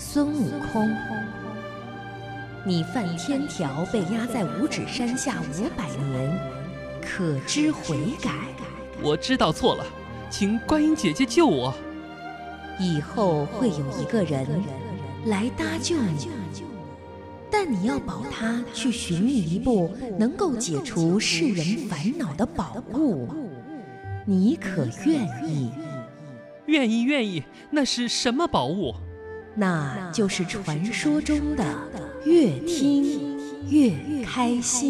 孙悟空。你犯天条被压在五指山下500年，可知悔改？ 我知道错了，请观音姐姐救我。 以后会有一个人来搭救你，但你要保他去寻觅一部能够解除世人烦恼的宝物，你可愿意？ 愿意，愿意。那是什么宝物？ 那就是传说中的越听越开心。